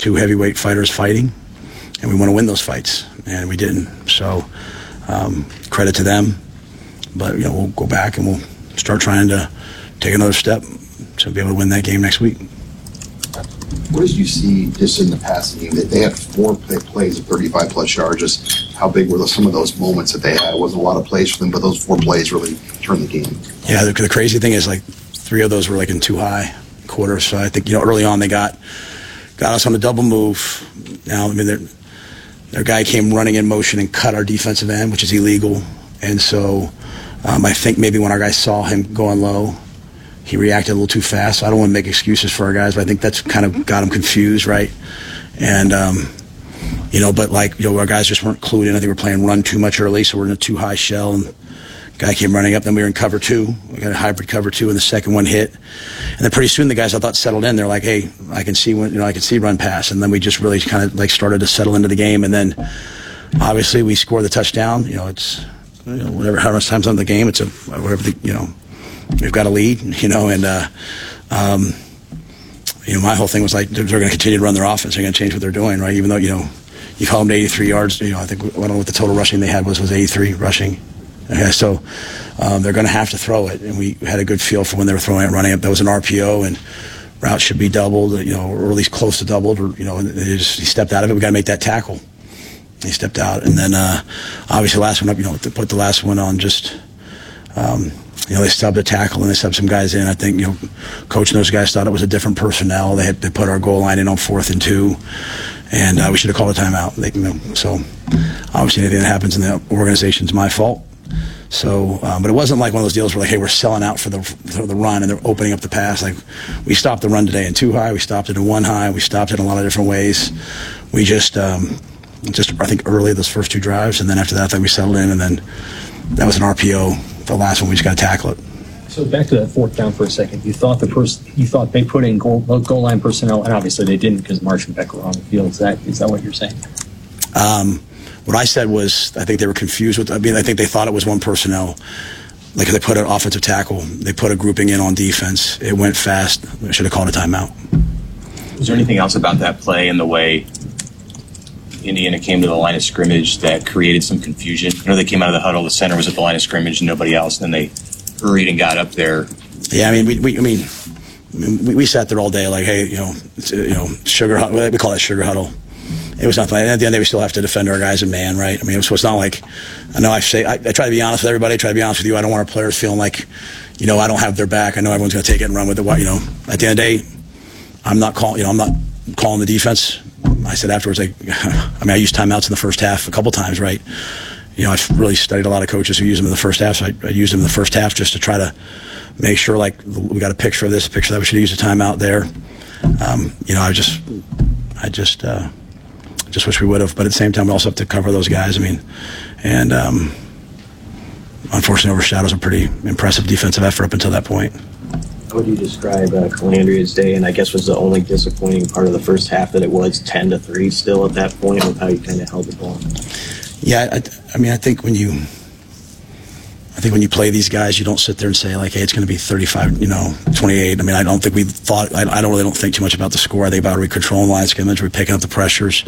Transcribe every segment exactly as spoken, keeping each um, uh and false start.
two heavyweight fighters fighting, and we want to win those fights, and we didn't. So um, credit to them, but you know we'll go back and we'll start trying to take another step to be able to win that game next week. What did you see just in the passing game? They had four play, plays of thirty-five plus yards. Just how big were those, some of those moments that they had? It wasn't a lot of plays for them, but those four plays really turned the game. Yeah, the, the crazy thing is like three of those were like in two high quarters. So I think you know early on they got got us on a double move. Now I mean their their guy came running in motion and cut our defensive end, which is illegal. And so um, I think maybe when our guys saw him going low, he reacted a little too fast. So I don't want to make excuses for our guys, but I think that's kind of got him confused, right? And, um, you know, but like, you know, our guys just weren't clued in. I think we're playing run too much early, so we're in a too high shell. And guy came running up, then we were in cover two. We got a hybrid cover two, and the second one hit. And then pretty soon the guys I thought settled in. They're like, hey, I can see when, you know, I can see run pass. And then we just really kind of like started to settle into the game. And then obviously we score the touchdown. You know, it's, you know, whatever, how much time's on the game, it's a, whatever the, you know, we've got a lead, you know, and, uh, um, you know, my whole thing was like, they're, they're going to continue to run their offense. They're going to change what they're doing, right? Even though, you know, you call them to eighty-three yards, you know, I think, I don't know what the total rushing they had was, was eighty-three rushing. Okay, so um, they're going to have to throw it. And we had a good feel for when they were throwing it, running it. That was an R P O, and route should be doubled, you know, or at least close to doubled, or, you know, and they just, he stepped out of it. We got to make that tackle. He stepped out. And then, uh, obviously, the last one up, you know, to put the last one on just, um, you know, they subbed a tackle and they subbed some guys in. I think, you know, coach and those guys thought it was a different personnel. They had they put our goal line in on fourth and two, and uh, we should have called a timeout. They, you know, so obviously anything that happens in the organization is my fault. So, um, but it wasn't like one of those deals where like, hey, we're selling out for the for the run and they're opening up the pass. Like, we stopped the run today in two high, we stopped it in one high, we stopped it in a lot of different ways. We just, um, just I think early those first two drives, and then after that, I think we settled in, and then that was an R P O. The last one, we just got to tackle it. So back to that fourth down for a second. You thought the person, you thought they put in goal, goal line personnel, and obviously they didn't because Marsh and Beck were on the field. Is that is that what you're saying? Um, what I said was, I think they were confused with. I mean, I think they thought it was one personnel. Like, they put an offensive tackle, they put a grouping in on defense. It went fast. I should have called a timeout. Was there anything else about that play and the way Indiana came to the line of scrimmage that created some confusion? I know they came out of the huddle, the center was at the line of scrimmage and nobody else, and then they hurried and got up there. Yeah, I mean, we, we I mean, we, we sat there all day like, hey, you know, it's, you know, sugar huddle. We call that sugar huddle. It was nothing. At the end of the day, we still have to defend our guys and man, right? I mean, so it's not like, I know I say, I, I try to be honest with everybody. I try to be honest with you. I don't want our players feeling like, you know, I don't have their back. I know everyone's going to take it and run with it. You know, at the end of the day, I'm not calling, you know, I'm not calling the defense. I said afterwards, like, I mean, I used timeouts in the first half a couple times, right? You know, I've really studied a lot of coaches who use them in the first half, so I, I used them in the first half just to try to make sure, like, we got a picture of this, a picture that we should use a timeout there. Um, you know, I just, I just, uh, just wish we would have, but at the same time, we also have to cover those guys. I mean, and um, unfortunately, overshadows a pretty impressive defensive effort up until that point. How would you describe uh, Calandria's day? And I guess was the only disappointing part of the first half that it was ten to three still at that point with how you kind of held the ball. Yeah, I, I mean, I think when you, I think when you play these guys, you don't sit there and say like, hey, it's going to be thirty-five, you know, twenty-eight. I mean, I don't think we thought. I, I don't really don't think too much about the score. I think about are we controlling line scrimmage, are we picking up the pressures,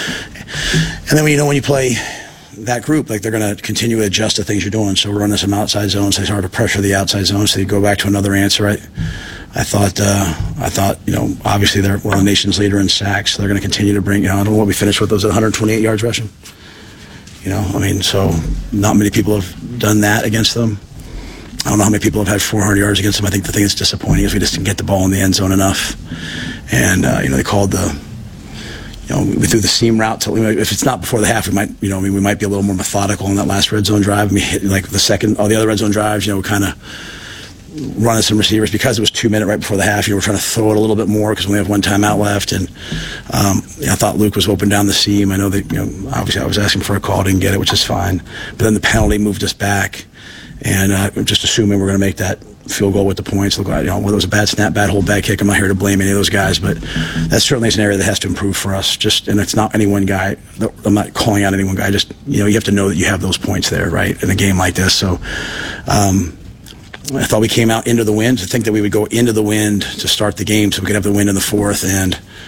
and then when you know when you play that group, like they're going to continue to adjust to things you're doing. So we're running some outside zones. They start to pressure the outside zones. So you go back to another answer. Right? I thought, uh, I thought, you know, obviously they're one of the nation's leader in sacks. So they're going to continue to bring. You know, I don't know what we finished with. Was it one hundred twenty-eight yards rushing? You know, I mean, so not many people have done that against them. I don't know how many people have had four hundred yards against them. I think the thing that's disappointing is we just didn't get the ball in the end zone enough. And uh, you know, they called the. You know, we threw the seam route. To, if it's not before the half, we might, you know, I mean, we might be a little more methodical in that last red zone drive. I mean, hit, like the second, all the other red zone drives, you know, we kind of running some receivers because it was two minute right before the half. You know, we're trying to throw it a little bit more because we only have one timeout left. And um, you know, I thought Luke was open down the seam. I know that, you know, obviously I was asking for a call, didn't get it, which is fine. But then the penalty moved us back, and uh, just assuming we're going to make that field goal with the points. Look, you know, whether it was a bad snap, bad hold, bad kick, I'm not here to blame any of those guys, but that certainly is an area that has to improve for us. Just, and it's not any one guy. I'm not calling out any one guy. Just, you know, you have to know that you have those points there, right, in a game like this. So, um, I thought we came out into the wind. To think that we would go into the wind to start the game, so we could have the wind in the fourth and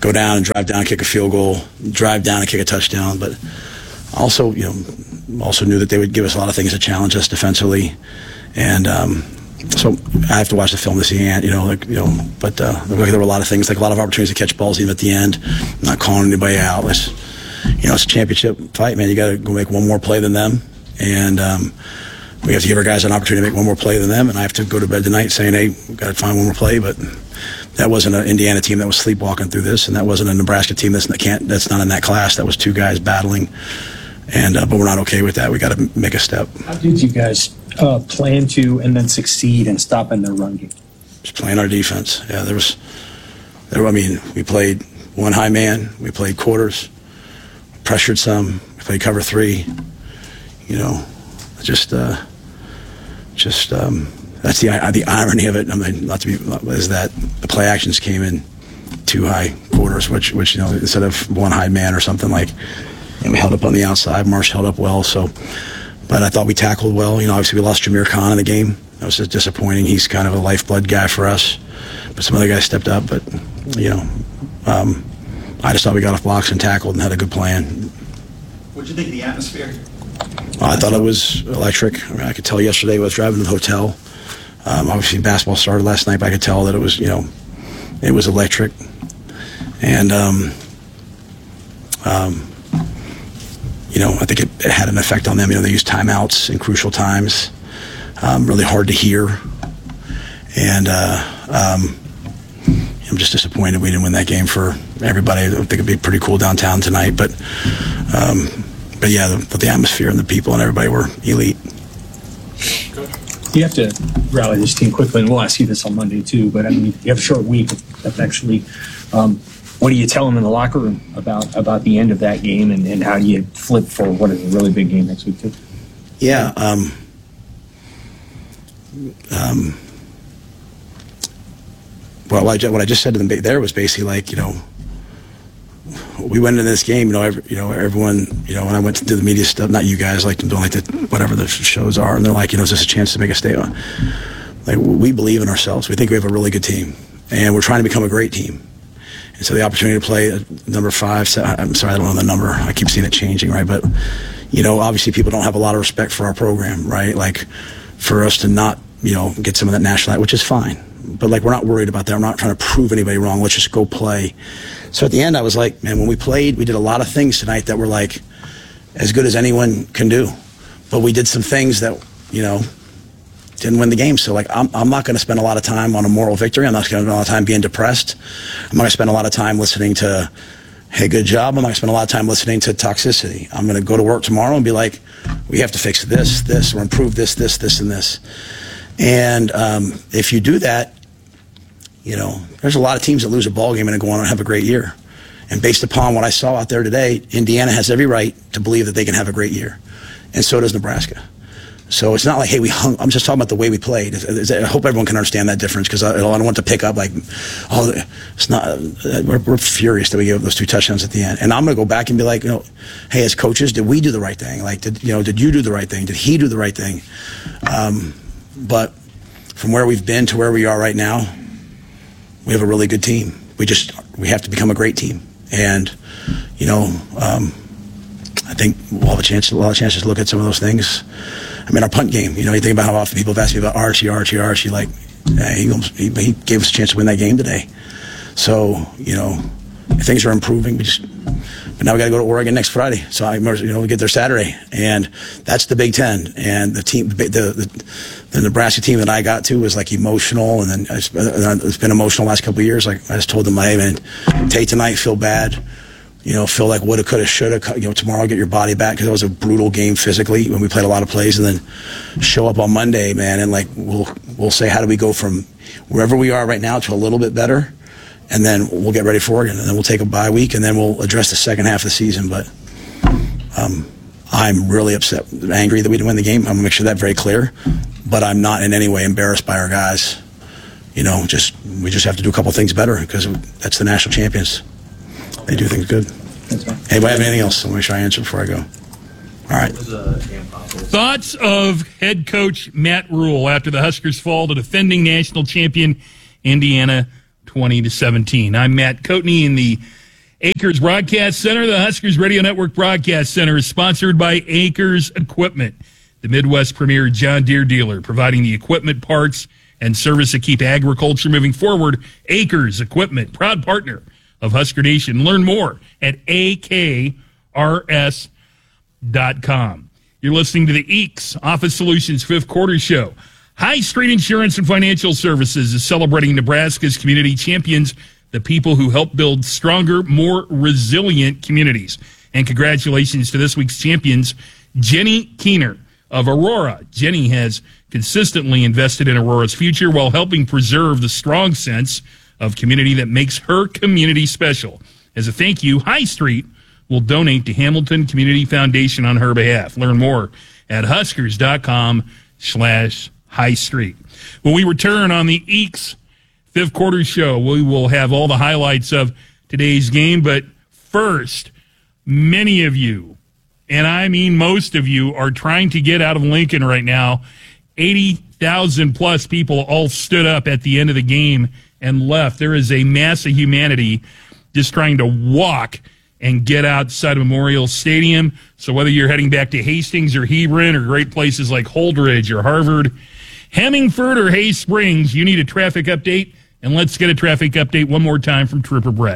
go down and drive down and kick a field goal, drive down and kick a touchdown. But also, you know, also knew that they would give us a lot of things to challenge us defensively. And um, so I have to watch the film to see, you know, like, you know, but uh, there were a lot of things, like a lot of opportunities to catch balls even at the end, not calling anybody out. It's, you know, it's a championship fight, man. You got to go make one more play than them. And um, we have to give our guys an opportunity to make one more play than them. And I have to go to bed tonight saying, hey, we've got to find one more play. But that wasn't an Indiana team that was sleepwalking through this, and that wasn't a Nebraska team that's, that can't, that's not in that class. That was two guys battling. And uh, but we're not okay with that. We got to make a step. How did you guys uh, plan to and then succeed in stopping their run game? Just playing our defense. Yeah, there was, there. I mean, we played one high man. We played quarters, pressured some. We played cover three. You know, just, uh, just um, that's the the irony of it. I mean, not to be is that the play actions came in two high quarters, which which you know instead of one high man or something like. And we held up on the outside. Marsh held up well. So, but I thought we tackled well. You know, obviously we lost Jameer Khan in the game. That was just disappointing. He's kind of a lifeblood guy for us. But some other guys stepped up. But, you know, um, I just thought we got off blocks and tackled and had a good plan. What did you think of the atmosphere? Well, I thought it was electric. I mean, I could tell yesterday I was driving to the hotel. Um, obviously basketball started last night, but I could tell that it was, you know, it was electric. And, um, um, you know, I think it, it had an effect on them. You know, they used timeouts in crucial times, um, really hard to hear. And uh, um, I'm just disappointed we didn't win that game for everybody. I think it'd be pretty cool downtown tonight. But, um, but yeah, the, the atmosphere and the people and everybody were elite. You have to rally this team quickly, and we'll ask you this on Monday too. But I mean, you have a short week of actually. Um, What do you tell them in the locker room about, about the end of that game, and, and how do you flip for what is a really big game next week too? Yeah. Um, um, well, what I, what I just said to them there was basically like, you know, we went into this game, you know, every, you know, everyone, you know, when I went to do the media stuff, not you guys, like doing like the, whatever the shows are, and they're like, you know, is this a chance to make a statement? Like, we believe in ourselves. We think we have a really good team, and we're trying to become a great team. And so the opportunity to play number five, I'm sorry, I don't know the number. I keep seeing it changing, right? But, you know, obviously people don't have a lot of respect for our program, right? Like, for us to not, you know, get some of that national, which is fine. But, like, we're not worried about that. I'm not trying to prove anybody wrong. Let's just go play. So at the end, I was like, man, when we played, we did a lot of things tonight that were, like, as good as anyone can do. But we did some things that, you know, didn't win the game. So, like, I'm, I'm not going to spend a lot of time on a moral victory. I'm not going to spend a lot of time being depressed. I'm not going to spend a lot of time listening to, hey, good job. I'm not going to spend a lot of time listening to toxicity. I'm going to go to work tomorrow and be like, we have to fix this, this, or improve this, this, this, and this. And um, if you do that, you know, there's a lot of teams that lose a ball game and go on and have a great year. And based upon what I saw out there today, Indiana has every right to believe that they can have a great year. And so does Nebraska. So it's not like, hey, we hung. I'm just talking about the way we played. I hope everyone can understand that difference, because I, I don't want to pick up like, oh, it's not. We're, we're furious that we gave up those two touchdowns at the end. And I'm going to go back and be like, you know, hey, as coaches, did we do the right thing? Like, did you know, did you do the right thing? Did he do the right thing? Um, but from where we've been to where we are right now, we have a really good team. We just we have to become a great team. And you know, um, I think we'll have a chance, a lot of chances to look at some of those things. I mean, our punt game, you know, you think about how often people have asked me about Archie, Archie, Archie, like, hey, he, almost, he, he gave us a chance to win that game today. So, you know, things are improving. We just, but now we got to go to Oregon next Friday. So, I, you know, we get there Saturday. And that's the Big Ten. And the team, the, the, the Nebraska team that I got to was, like, emotional. And then it's been emotional the last couple of years. Like, I just told them, hey, man, take tonight, feel bad. You know, feel like woulda, coulda, shoulda. You know, tomorrow get your body back, because it was a brutal game physically when we played a lot of plays, and then show up on Monday, man, and like we'll we'll say, how do we go from wherever we are right now to a little bit better, and then we'll get ready for Oregon, and then we'll take a bye week, and then we'll address the second half of the season. But um, I'm really upset, angry that we didn't win the game. I'm gonna make sure that's very clear. But I'm not in any way embarrassed by our guys. You know, just we just have to do a couple things better, because that's the national champions. They do things good. Anybody have anything else? I'll make sure I answer before I go. All right. Thoughts of head coach Matt Rule after the Huskers fall to defending national champion Indiana twenty to seventeen. I'm Matt Coatney in the Acres Broadcast Center. The Huskers Radio Network Broadcast Center is sponsored by Acres Equipment, the Midwest premier John Deere dealer, providing the equipment, parts, and service that keep agriculture moving forward. Acres Equipment, proud partner of Husker Nation. Learn more at A K R S dot com. You're listening to the E A K S Office Solutions Fifth Quarter Show. High Street Insurance and Financial Services is celebrating Nebraska's community champions, the people who help build stronger, more resilient communities. And congratulations to this week's champions, Jenny Keener of Aurora. Jenny has consistently invested in Aurora's future while helping preserve the strong sense of community that makes her community special. As a thank you, High Street will donate to Hamilton Community Foundation on her behalf. Learn more at huskers.com slash High Street. When we return on the E A K S Fifth Quarter Show, we will have all the highlights of today's game. But first, many of you, and I mean most of you, are trying to get out of Lincoln right now. eighty thousand plus people all stood up at the end of the game and left. There is a mass of humanity just trying to walk and get outside of Memorial Stadium. So whether you're heading back to Hastings or Hebron or great places like Holdridge or Harvard, Hemingford or Hay Springs, you need a traffic update. And let's get a traffic update one more time from Trooper Brett.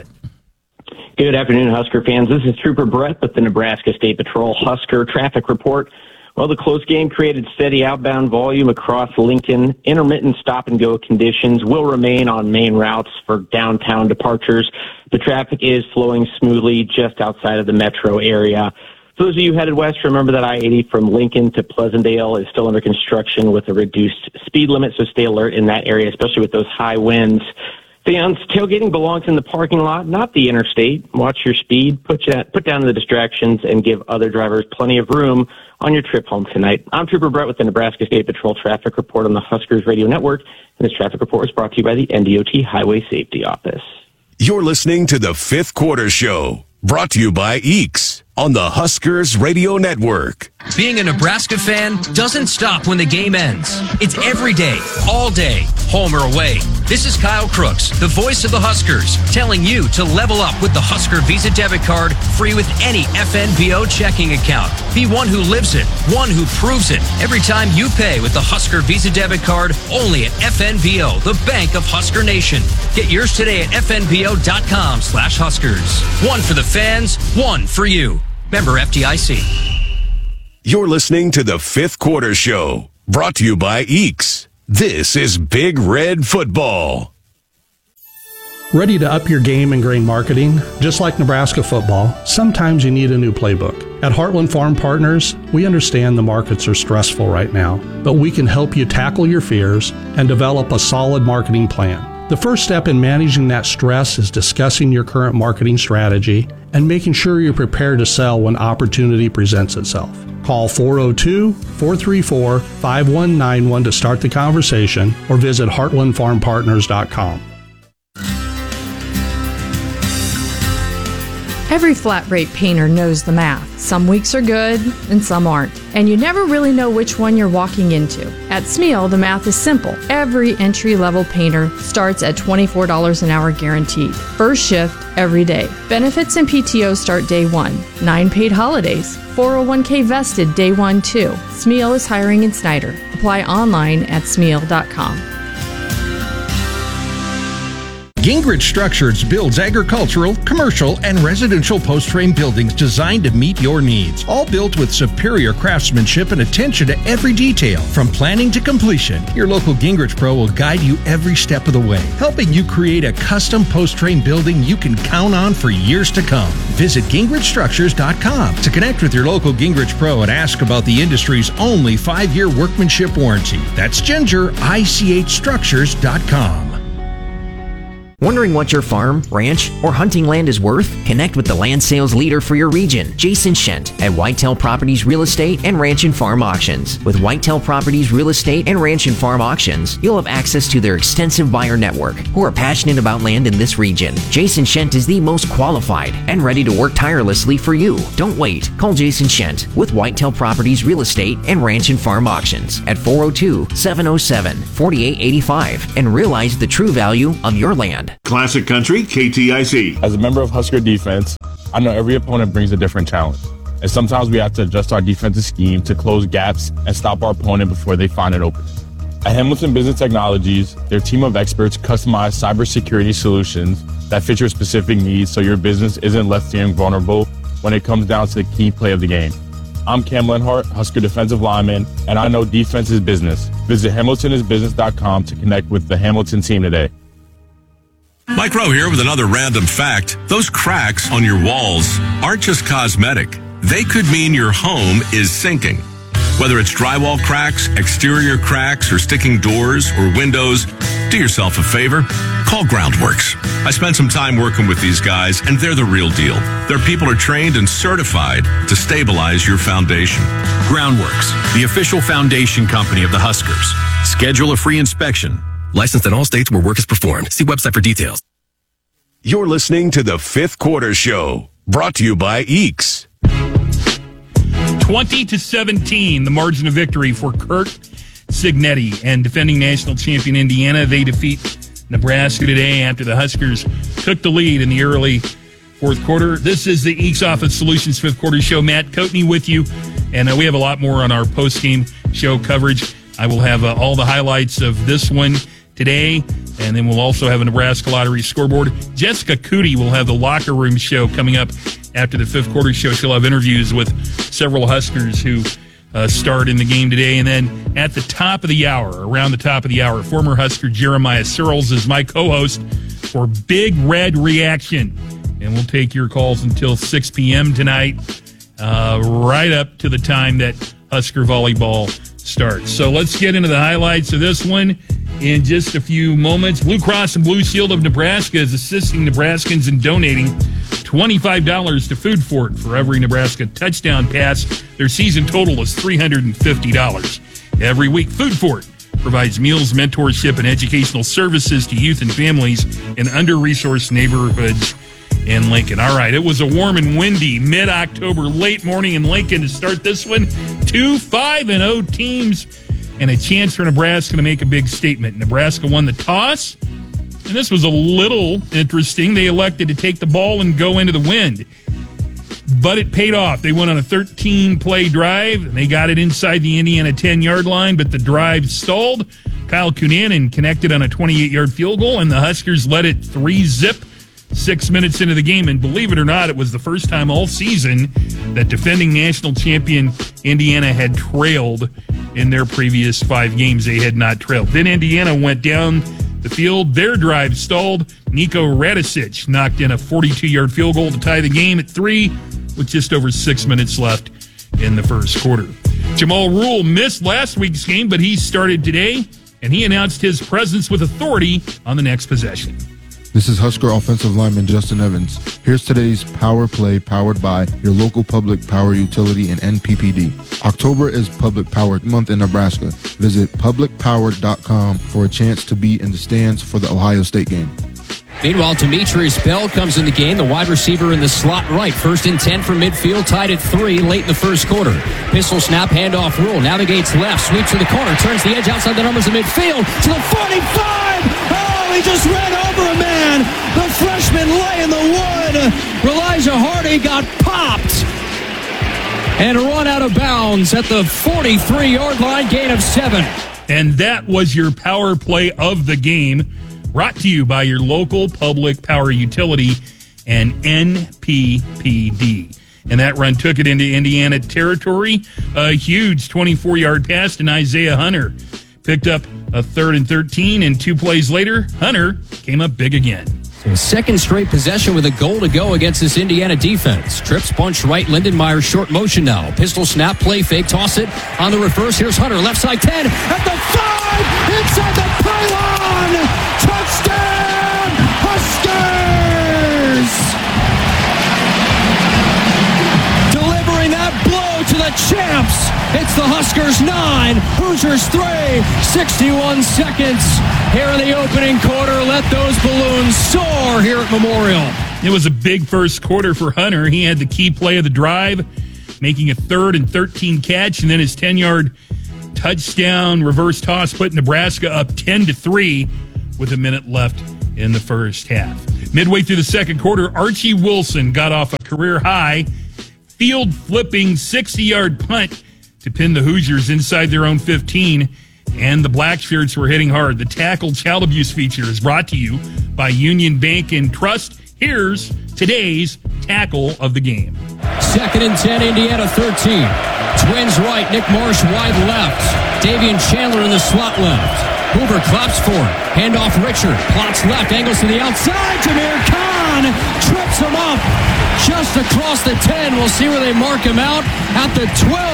Good afternoon, Husker fans. This is Trooper Brett with the Nebraska State Patrol Husker Traffic Report. Well, the close game created steady outbound volume across Lincoln. Intermittent stop-and-go conditions will remain on main routes for downtown departures. The traffic is flowing smoothly just outside of the metro area. For those of you headed west, remember that I eighty from Lincoln to Pleasantdale is still under construction with a reduced speed limit, so stay alert in that area, especially with those high winds. Fans, tailgating belongs in the parking lot, not the interstate. Watch your speed, put, you, put down the distractions, and give other drivers plenty of room on your trip home tonight. I'm Trooper Brett with the Nebraska State Patrol Traffic Report on the Huskers Radio Network, and this traffic report is brought to you by the N D O T Highway Safety Office. You're listening to the Fifth Quarter Show, brought to you by E A K S on the Huskers Radio Network. Being a Nebraska fan doesn't stop when the game ends. It's every day, all day, home or away. This is Kyle Crooks, the voice of the Huskers, telling you to level up with the Husker Visa debit card, free with any F N B O checking account. Be one who lives it, one who proves it. Every time you pay with the Husker Visa debit card, only at F N B O, the bank of Husker Nation. Get yours today at fnbo.com slash Huskers. One for the fans, one for you. Member F D I C. You're listening to the Fifth Quarter Show, brought to you by E A K S. This is Big Red Football. Ready to up your game in grain marketing? Just like Nebraska football, sometimes you need a new playbook. At Heartland Farm Partners, we understand the markets are stressful right now, but we can help you tackle your fears and develop a solid marketing plan. The first step in managing that stress is discussing your current marketing strategy and making sure you're prepared to sell when opportunity presents itself. Call four oh two, four three four, five one nine one to start the conversation or visit heartland farm partners dot com. Every flat rate painter knows the math. Some weeks are good and some aren't. And you never really know which one you're walking into. At Smeal, the math is simple. Every entry-level painter starts at twenty-four dollars an hour guaranteed. First shift, every day. Benefits and P T O start day one. Nine paid holidays. four oh one k vested day one too. Smeal is hiring in Snyder. Apply online at smeal dot com. Gingrich Structures builds agricultural, commercial, and residential post-frame buildings designed to meet your needs. All built with superior craftsmanship and attention to every detail. From planning to completion, your local Gingrich Pro will guide you every step of the way, helping you create a custom post-frame building you can count on for years to come. Visit gingrich structures dot com to connect with your local Gingrich Pro and ask about the industry's only five-year workmanship warranty. That's ginger I C H structures dot com. Wondering what your farm, ranch, or hunting land is worth? Connect with the land sales leader for your region, Jason Shent, at Whitetail Properties Real Estate and Ranch and Farm Auctions. With Whitetail Properties Real Estate and Ranch and Farm Auctions, you'll have access to their extensive buyer network who are passionate about land in this region. Jason Shent is the most qualified and ready to work tirelessly for you. Don't wait. Call Jason Shent with Whitetail Properties Real Estate and Ranch and Farm Auctions at four oh two, seven oh seven, four eight eight five and realize the true value of your land. understand. Classic Country, K T I C. As a member of Husker defense, I know every opponent brings a different challenge. And sometimes we have to adjust our defensive scheme to close gaps and stop our opponent before they find an opening. At Hamilton Business Technologies, their team of experts customize cybersecurity solutions that fit your specific needs so your business isn't left feeling vulnerable when it comes down to the key play of the game. I'm Cam Lenhart, Husker defensive lineman, and I know defense is business. Visit hamilton is business dot com to connect with the Hamilton team today. Mike Rowe here with another random fact. Those cracks on your walls aren't just cosmetic. They could mean your home is sinking. Whether it's drywall cracks, exterior cracks, or sticking doors or windows, do yourself a favor. Call Groundworks. I spent some time working with these guys, and they're the real deal. Their people are trained and certified to stabilize your foundation. Groundworks, the official foundation company of the Huskers. Schedule a free inspection. Licensed in all states where work is performed. See website for details. You're listening to the Fifth Quarter Show, brought to you by Eeks. twenty to seventeen, the margin of victory for Kurt Cignetti and defending national champion Indiana. They defeat Nebraska today after the Huskers took the lead in the early fourth quarter. This is the Eeks Office Solutions Fifth Quarter Show. Matt Coatney with you, and uh, we have a lot more on our post-game show coverage. I will have uh, all the highlights of this one today, and then we'll also have a Nebraska Lottery scoreboard. Jessica Cootie will have the Locker Room show coming up after the fifth quarter show. She'll have interviews with several Huskers who uh, starred in the game today. And then at the top of the hour, around the top of the hour, former Husker Jeremiah Searles is my co-host for Big Red Reaction. And we'll take your calls until six p.m. tonight, uh, right up to the time that Husker volleyball starts. So let's get into the highlights of this one in just a few moments. Blue Cross and Blue Shield of Nebraska is assisting Nebraskans in donating twenty-five dollars to Food Fort for every Nebraska touchdown pass. Their season total is three hundred fifty dollars. Every week, Food Fort provides meals, mentorship, and educational services to youth and families in under-resourced neighborhoods in Lincoln. All right, it was a warm and windy mid-October late morning in Lincoln to start this one. Two five and oh teams and a chance for Nebraska to make a big statement. Nebraska won the toss, and this was a little interesting. They elected to take the ball and go into the wind, but it paid off. They went on a thirteen-play drive, and they got it inside the Indiana ten-yard line, but the drive stalled. Kyle Cunanan connected on a twenty-eight-yard field goal, and the Huskers led it three-zip six minutes into the game. And believe it or not, it was the first time all season that defending national champion Indiana had trailed in their previous five games. They had not trailed. Then Indiana went down the field. Their drive stalled. Nico Radicic knocked in a forty-two-yard field goal to tie the game at three with just over six minutes left in the first quarter. Jamal Rule missed last week's game, but he started today, and he announced his presence with authority on the next possession. This is Husker offensive lineman Justin Evans. Here's today's Power Play powered by your local public power utility and N P P D. October is Public Power Month in Nebraska. Visit public power dot com for a chance to be in the stands for the Ohio State game. Meanwhile, Demetrius Bell comes in the game, the wide receiver in the slot right. First and ten from midfield, tied at three late in the first quarter. Pistol snap, handoff Rule, navigates left, sweeps to the corner, turns the edge outside the numbers of midfield to the forty-five! Oh, he just ran over a man! The freshman lay in the wood! Elijah Hardy got popped! And run out of bounds at the forty-three-yard line, gain of seven. And that was your power play of the game, brought to you by your local public power utility and N P P D. And that run took it into Indiana territory. A huge twenty-four-yard pass to Isaiah Hunter. Picked up a third and thirteen, and two plays later, Hunter came up big again. Second straight possession with a goal to go against this Indiana defense. Trips, bunch right, Lindenmeyer short motion now. Pistol snap, play fake, toss it on the reverse. Here's Hunter, left side ten, at the five, inside the pylon! Touchdown, Huskers! Delivering that blow to the champs. It's the Huskers nine, Hoosiers three, sixty-one seconds here in the opening quarter. Let those balloons soar here at Memorial. It was a big first quarter for Hunter. He had the key play of the drive, making a third and thirteen catch, and then his ten-yard touchdown reverse toss put Nebraska up ten to three with a minute left in the first half. Midway through the second quarter, Archie Wilson got off a career-high field-flipping sixty-yard punt to pin the Hoosiers inside their own fifteen, and the Blackshirts were hitting hard. The Tackle Child Abuse feature is brought to you by Union Bank and Trust. Here's today's tackle of the game. Second and ten, Indiana thirteen. Twins right, Nick Marsh wide left. Davian Chandler in the slot left. Hoover claps for it. Handoff Richard. Plots left. Angles to the outside. Jameer Khan trips him up just across the ten. We'll see where they mark him out at the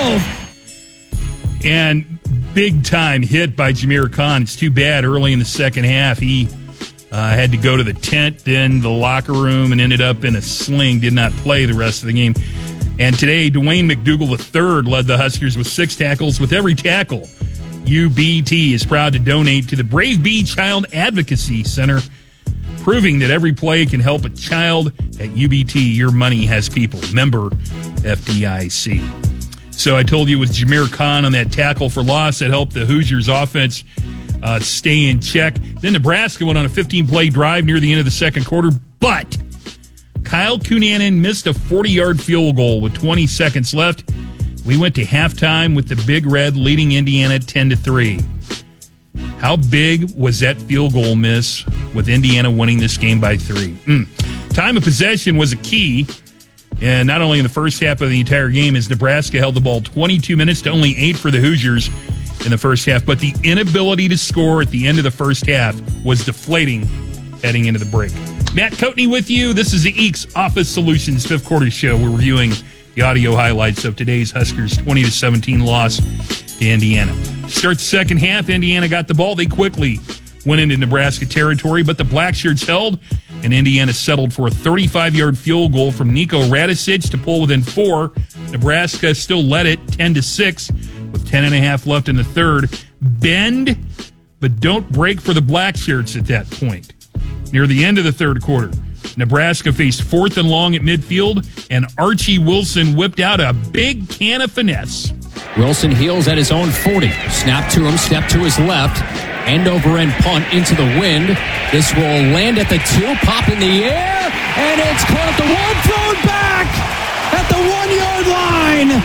twelve. And big time hit by Jameer Khan. It's too bad early in the second half he uh, had to go to the tent, then the locker room, and ended up in a sling. Did not play the rest of the game. And today, Dwayne McDougal the third led the Huskers with six tackles. With every tackle, U B T is proud to donate to the Brave Bee Child Advocacy Center, proving that every play can help a child. At U B T, your money has people. Member F D I C. So I told you it was Jameer Khan on that tackle for loss that helped the Hoosiers offense uh, stay in check. Then Nebraska went on a fifteen-play drive near the end of the second quarter, but Kyle Cunanan missed a forty-yard field goal with twenty seconds left. We went to halftime with the Big Red leading Indiana ten to three. How big was that field goal miss with Indiana winning this game by three? Mm. Time of possession was a key, and not only in the first half of the entire game, as Nebraska held the ball twenty-two minutes to only eight for the Hoosiers in the first half, but the inability to score at the end of the first half was deflating heading into the break. Matt Coatney with you. This is the E A Q S Office Solutions fifth quarter show. We're reviewing the audio highlights of today's Huskers twenty to seventeen loss to Indiana. Start the second half, Indiana got the ball. They quickly went into Nebraska territory, but the Blackshirts held, and Indiana settled for a thirty-five-yard field goal from Nico Radicic to pull within four. Nebraska still led it ten to six with ten and a half left in the third. Bend, but don't break for the Blackshirts at that point. Near the end of the third quarter, Nebraska faced fourth and long at midfield, and Archie Wilson whipped out a big can of finesse. Wilson heels at his own forty. Snap to him, step to his left. End over end punt into the wind. This will land at the two, pop in the air, and it's caught at the one, thrown back at the one-yard line.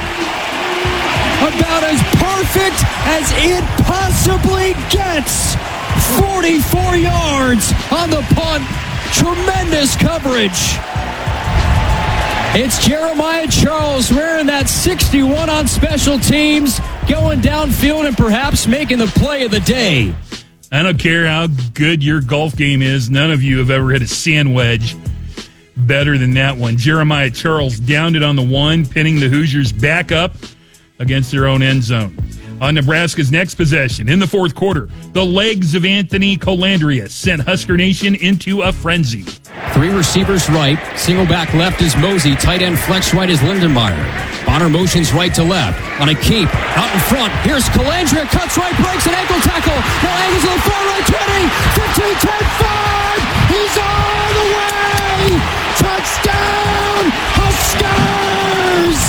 About as perfect as it possibly gets. forty-four yards on the punt. Tremendous coverage. It's Jeremiah Charles wearing that sixty-one on special teams, going downfield and perhaps making the play of the day. I don't care how good your golf game is. None of you have ever hit a sand wedge better than that one. Jeremiah Charles downed it on the one, pinning the Hoosiers back up against their own end zone. On Nebraska's next possession, in the fourth quarter, the legs of Anthony Colandrea sent Husker Nation into a frenzy. Three receivers right, single back left is Mosey, tight end flex right is Lindenmeyer. Bonner motions right to left, on a keep, out in front, here's Colandrea, cuts right, breaks an ankle tackle, now angles to the far right, twenty, fifteen, ten, five, he's all the way! Touchdown, Huskers!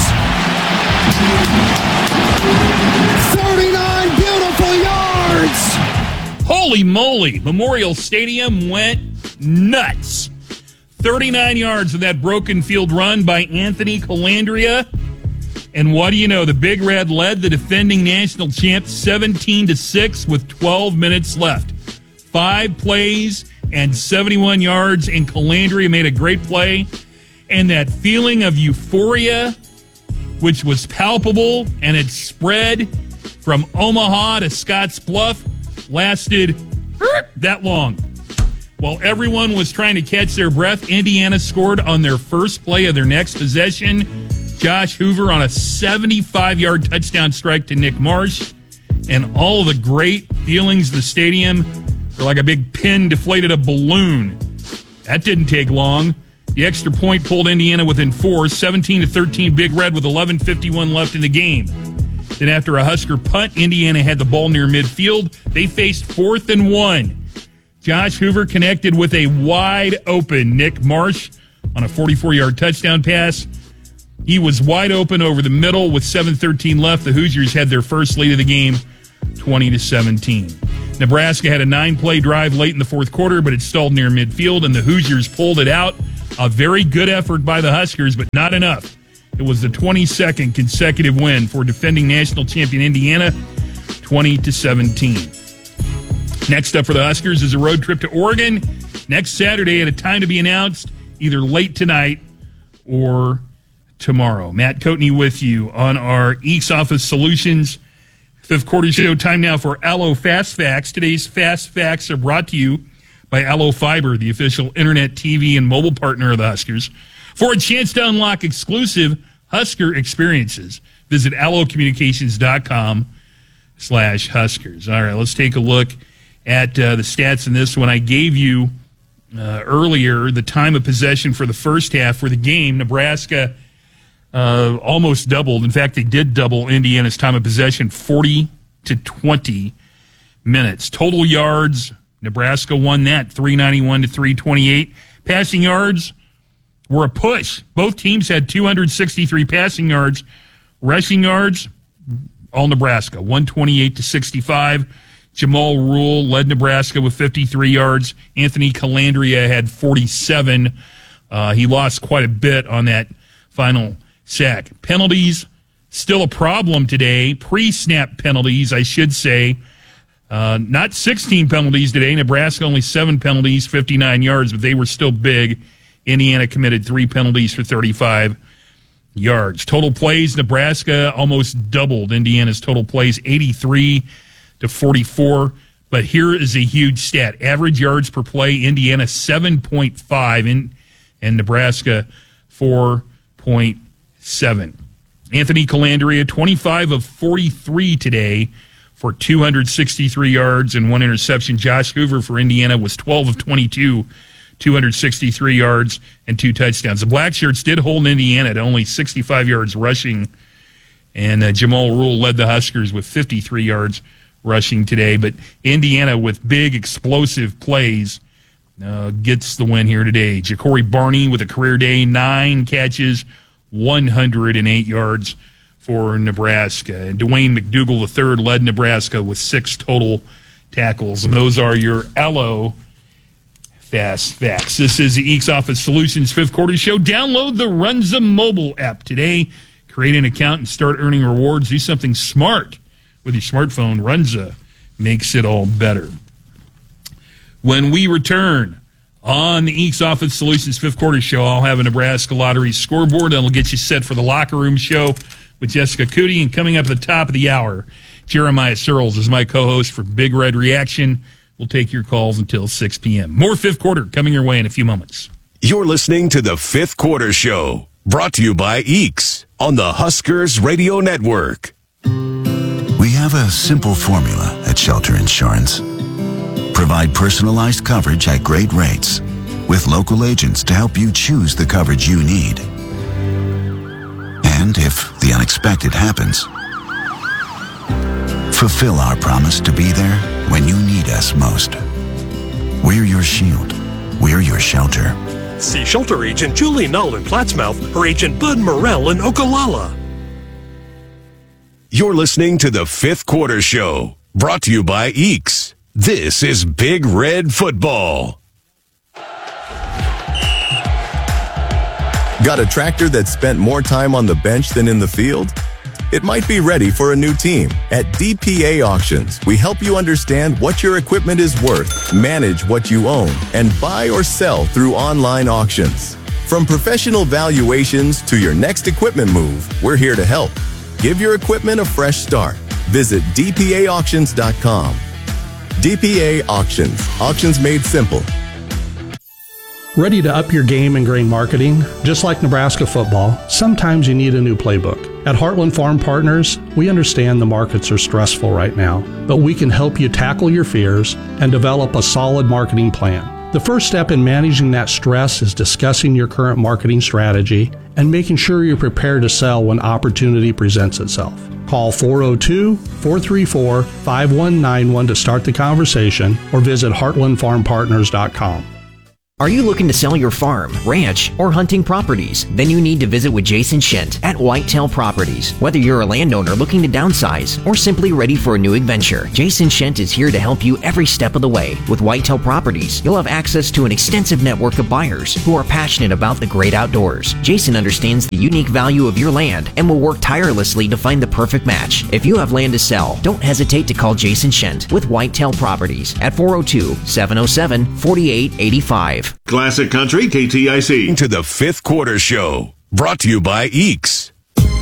thirty-nine beautiful yards! Holy moly, Memorial Stadium went nuts. thirty-nine yards of that broken field run by Anthony Colandrea. And what do you know? The Big Red led the defending national champs seventeen to six with twelve minutes left. Five plays and seventy-one yards, and Colandrea made a great play. And that feeling of euphoria, which was palpable and it spread from Omaha to Scotts Bluff, lasted that long. While everyone was trying to catch their breath, Indiana scored on their first play of their next possession. Josh Hoover on a seventy-five-yard touchdown strike to Nick Marsh. And all of the great feelings of the stadium were like a big pin deflated a balloon. That didn't take long. The extra point pulled Indiana within four, seventeen to thirteen Big Red with eleven fifty-one left in the game. Then after a Husker punt, Indiana had the ball near midfield. They faced fourth and one. Josh Hoover connected with a wide-open Nick Marsh on a forty-four-yard touchdown pass. He was wide open over the middle with seven thirteen left. The Hoosiers had their first lead of the game, twenty to seventeen. Nebraska had a nine-play drive late in the fourth quarter, but it stalled near midfield, and the Hoosiers pulled it out. A very good effort by the Huskers, but not enough. It was the twenty-second consecutive win for defending national champion Indiana, twenty to seventeen. Next up for the Huskers is a road trip to Oregon next Saturday at a time to be announced either late tonight or tomorrow. Matt Coatney with you on our Eeks Office Solutions fifth quarter show. Time now for Allo Fast Facts. Today's Fast Facts are brought to you by Allo Fiber, the official internet, T V, and mobile partner of the Huskers. For a chance to unlock exclusive Husker experiences, visit allocommunications.com slash Huskers. All right, let's take a look at uh, the stats in this one. I gave you uh, earlier the time of possession for the first half for the game. Nebraska uh, almost doubled. In fact, they did double Indiana's time of possession, forty to twenty minutes. Total yards, Nebraska won that, three ninety-one to three twenty-eight. Passing yards were a push. Both teams had two hundred sixty-three passing yards. Rushing yards, all Nebraska, one twenty-eight to sixty-five. Jamal Rule led Nebraska with fifty-three yards. Anthony Calandria had forty-seven. Uh, he lost quite a bit on that final sack. Penalties, still a problem today. Pre-snap penalties, I should say. Uh, not sixteen penalties today. Nebraska only seven penalties, fifty-nine yards, but they were still big. Indiana committed three penalties for thirty-five yards. Total plays, Nebraska almost doubled Indiana's total plays, eighty-three to forty-four. But here is a huge stat. Average yards per play, Indiana seven point five, in, and Nebraska four point seven. Anthony Calandria, twenty-five of forty-three today for two hundred sixty-three yards and one interception. Josh Hoover for Indiana was twelve of twenty-two, two hundred sixty-three yards and two touchdowns. The Blackshirts did hold Indiana to only sixty-five yards rushing, and uh, Jamal Rule led the Huskers with fifty-three yards rushing today. But Indiana, with big explosive plays, uh, gets the win here today. Ja'Cory Barney with a career day, nine catches, one hundred eight yards for Nebraska. And Dwayne McDougal the third led Nebraska with six total tackles. And those are your Allo Fast Facts. This is the Eeks Office Solutions fifth quarter show. Download the Runza mobile app today. Create an account and start earning rewards. Do something smart with your smartphone. Runza makes it all better. When we return on the Eeks Office Solutions fifth quarter show, I'll have a Nebraska Lottery scoreboard that'll get you set for the locker room show with Jessica Cootie. And coming up at the top of the hour, Jeremiah Searles is my co-host for Big Red Reaction. We'll take your calls until six p.m. More fifth quarter coming your way in a few moments. You're listening to the fifth quarter show, brought to you by Eeks on the Huskers Radio Network. We have a simple formula at Shelter Insurance. Provide personalized coverage at great rates with local agents to help you choose the coverage you need. And if the unexpected happens, fulfill our promise to be there when you need us most. We're your shield. We're your shelter. See Shelter Agent Julie Null in Plattsmouth or Agent Bud Morrell in Okolala. You're listening to the fifth quarter show, brought to you by Eeks. This is Big Red Football. Got a tractor that spent more time on the bench than in the field? It might be ready for a new team. At D P A Auctions, we help you understand what your equipment is worth, manage what you own, and buy or sell through online auctions. From professional valuations to your next equipment move, we're here to help. Give your equipment a fresh start. Visit D P A auctions dot com. D P A Auctions. Auctions made simple. Ready to up your game in grain marketing? Just like Nebraska football, sometimes you need a new playbook. At Heartland Farm Partners, we understand the markets are stressful right now, but we can help you tackle your fears and develop a solid marketing plan. The first step in managing that stress is discussing your current marketing strategy and making sure you're prepared to sell when opportunity presents itself. Call four oh two, four three four, five one nine one to start the conversation or visit heartland farm partners dot com. Are you looking to sell your farm, ranch, or hunting properties? Then you need to visit with Jason Shent at Whitetail Properties. Whether you're a landowner looking to downsize or simply ready for a new adventure, Jason Shent is here to help you every step of the way. With Whitetail Properties, you'll have access to an extensive network of buyers who are passionate about the great outdoors. Jason understands the unique value of your land and will work tirelessly to find the perfect match. If you have land to sell, don't hesitate to call Jason Shent with Whitetail Properties at four oh two, seven oh seven, four eight eight five. Classic Country, K T I C. To the Fifth Quarter Show, brought to you by Eeks.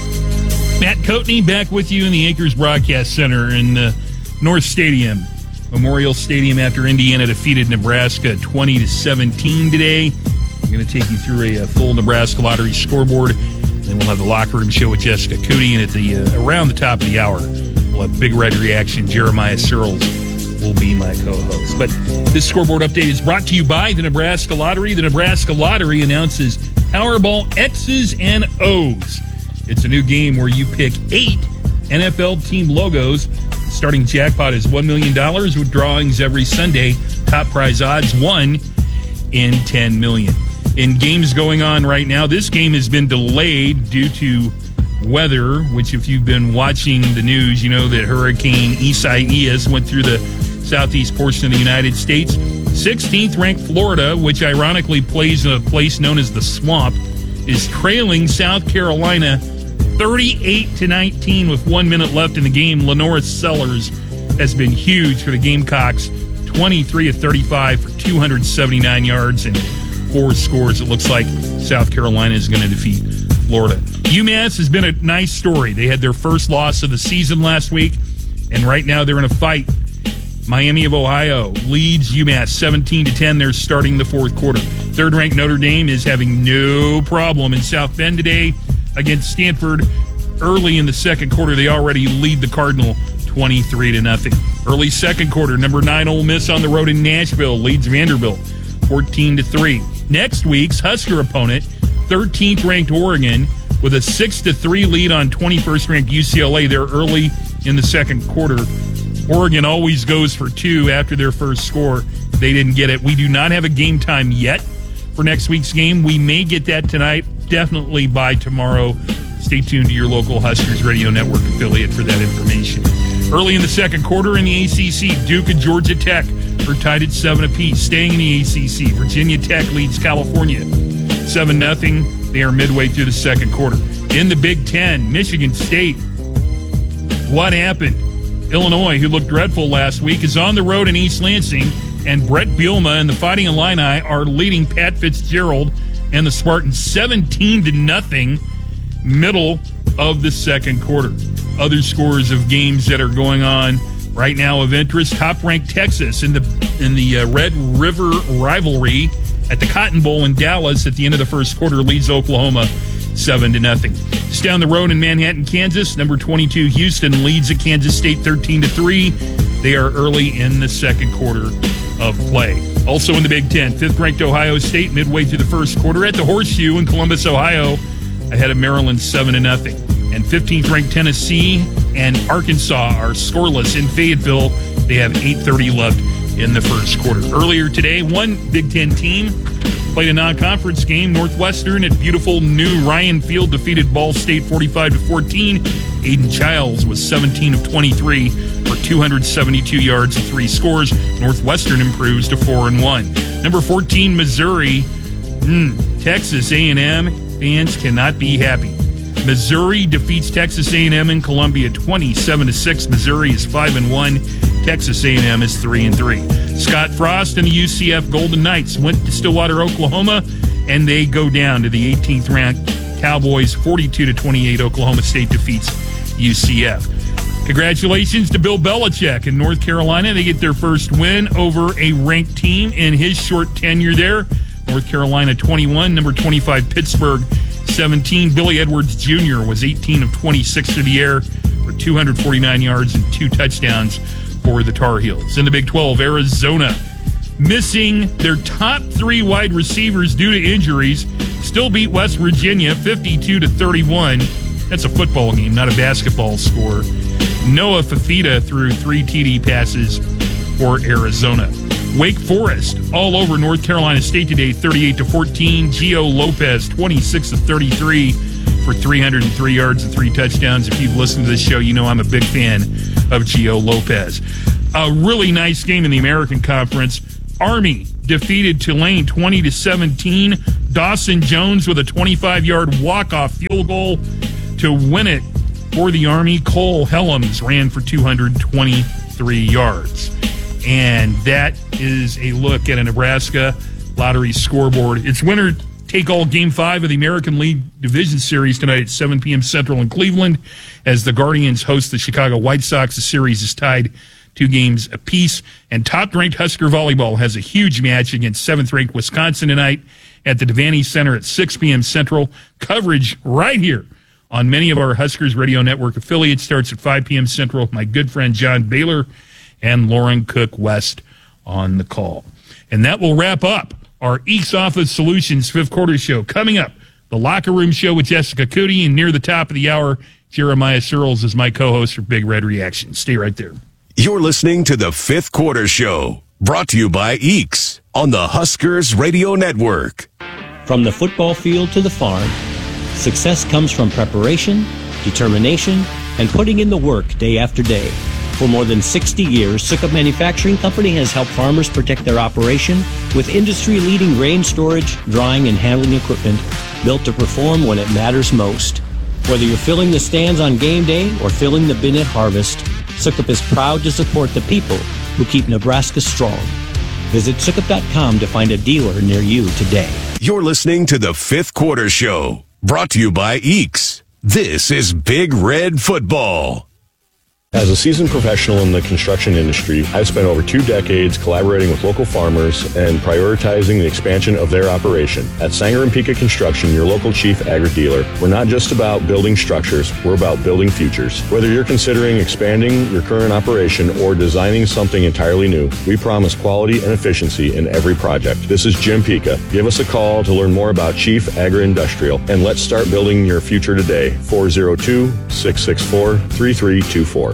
Matt Coatney back with you in the Acres Broadcast Center in the North Stadium, Memorial Stadium, after Indiana defeated Nebraska twenty to seventeen today. I'm going to take you through a, a full Nebraska Lottery scoreboard. Then we'll have the locker room show with Jessica Coody, and at the uh, around the top of the hour, we'll have Big Red Reaction. Jeremiah Searles will be my co-host. But this scoreboard update is brought to you by the Nebraska Lottery. The Nebraska Lottery announces Powerball X's and O's. It's a new game where you pick eight N F L team logos. The starting jackpot is one million dollars with drawings every Sunday. Top prize odds one in ten million dollars. In games going on right now, this game has been delayed due to weather, which if you've been watching the news, you know that Hurricane Isaias went through the southeast portion of the United States. sixteenth ranked Florida, which ironically plays in a place known as the Swamp, is trailing South Carolina thirty-eight to nineteen with one minute left in the game. Lenora Sellers has been huge for the Gamecocks, twenty-three of thirty-five for two hundred seventy-nine yards and four scores. It looks like South Carolina is going to defeat Florida. UMass has been a nice story. They had their first loss of the season last week, and right now they're in a fight. Miami of Ohio leads UMass seventeen to ten. They're starting the fourth quarter. Third-ranked Notre Dame is having no problem in South Bend today against Stanford. Early in the second quarter, they already lead the Cardinal twenty-three to nothing. Early second quarter, number nine Ole Miss on the road in Nashville leads Vanderbilt fourteen to three. Next week's Husker opponent, thirteenth ranked Oregon, with a six to three lead on twenty-first ranked U C L A. They're early in the second quarter. Oregon always goes for two after their first score. They didn't get it. We do not have a game time yet for next week's game. We may get that tonight, definitely by tomorrow. Stay tuned to your local Huskers Radio Network affiliate for that information. Early in the second quarter in the A C C, Duke and Georgia Tech are tied at seven apiece. Staying in the A C C, Virginia Tech leads California seven nothing. They are midway through the second quarter. In the Big Ten, Michigan State. What happened? Illinois, who looked dreadful last week, is on the road in East Lansing, and Brett Bielema and the Fighting Illini are leading Pat Fitzgerald and the Spartans seventeen to nothing, middle of the second quarter. Other scores of games that are going on right now of interest: top-ranked Texas in the in the uh, Red River rivalry at the Cotton Bowl in Dallas at the end of the first quarter leads Oklahoma seven to nothing. Just down the road in Manhattan, Kansas, number twenty-two Houston leads at Kansas State thirteen to three. They are early in the second quarter of play. Also in the Big Ten, fifth-ranked Ohio State midway through the first quarter at the Horseshoe in Columbus, Ohio, ahead of Maryland seven to nothing. And fifteenth-ranked Tennessee and Arkansas are scoreless in Fayetteville. They have eight thirty left in the first quarter. Earlier today, one Big Ten team played a non-conference game. Northwestern at beautiful new Ryan Field defeated Ball State forty-five to fourteen. Aiden Childs was seventeen of twenty-three for two hundred seventy-two yards and three scores. Northwestern improves to four and one. Number fourteen, Missouri. Mm, Texas A and M fans cannot be happy. Missouri defeats Texas A and M in Columbia twenty-seven to six. Missouri is five and one. Texas A and M is three and three. Scott Frost and the U C F Golden Knights went to Stillwater, Oklahoma, and they go down to the eighteenth ranked Cowboys forty-two to twenty-eight. Oklahoma State defeats U C F. Congratulations to Bill Belichick in North Carolina. They get their first win over a ranked team in his short tenure there. North Carolina twenty-one, number twenty-five Pittsburgh seventeen. Billy Edwards Junior was eighteen of twenty-six through the air for two hundred forty-nine yards and two touchdowns for the Tar Heels. In the Big twelve, Arizona missing their top three wide receivers due to injuries, still beat West Virginia fifty-two to thirty-one. That's a football game, not a basketball score. Noah Fafita threw three T D passes for Arizona. Wake Forest all over North Carolina State today, thirty-eight to fourteen. Gio Lopez, twenty-six of thirty-three for three hundred three yards and three touchdowns. If you've listened to this show, you know I'm a big fan of Gio Lopez. A really nice game in the American Conference. Army defeated Tulane twenty to seventeen. Dawson Jones with a twenty-five-yard walk-off field goal to win it for the Army. Cole Helms ran for two hundred twenty-three yards. And that is a look at a Nebraska lottery scoreboard. It's winner take all game five of the American League Division Series tonight at seven p.m. Central in Cleveland as the Guardians host the Chicago White Sox. The series is tied two games apiece. And top-ranked Husker Volleyball has a huge match against seventh-ranked Wisconsin tonight at the Devaney Center at six p.m. Central. Coverage right here on many of our Huskers Radio Network affiliates starts at five p.m. Central with my good friend John Baylor and Lauren Cook West on the call. And that will wrap up our Eeks Office Solutions fifth quarter show. Coming up, the Locker Room Show with Jessica Cootie, and near the top of the hour, Jeremiah Searles is my co-host for Big Red Reaction. Stay right there. You're listening to the fifth quarter show, brought to you by Eeks on the Huskers Radio Network. From the football field to the farm, success comes from preparation, determination, and putting in the work day after day. For more than sixty years, Sukup Manufacturing Company has helped farmers protect their operation with industry-leading grain storage, drying, and handling equipment built to perform when it matters most. Whether you're filling the stands on game day or filling the bin at harvest, Sukup is proud to support the people who keep Nebraska strong. Visit Sukup dot com to find a dealer near you today. You're listening to the fifth quarter show, brought to you by Eeks. This is Big Red Football. As a seasoned professional in the construction industry, I've spent over two decades collaborating with local farmers and prioritizing the expansion of their operation. At Sanger and Pika Construction, your local chief agri-dealer, we're not just about building structures, we're about building futures. Whether you're considering expanding your current operation or designing something entirely new, we promise quality and efficiency in every project. This is Jim Pika. Give us a call to learn more about Chief Agri-Industrial, and let's start building your future today. four oh two, six six four, three three two four.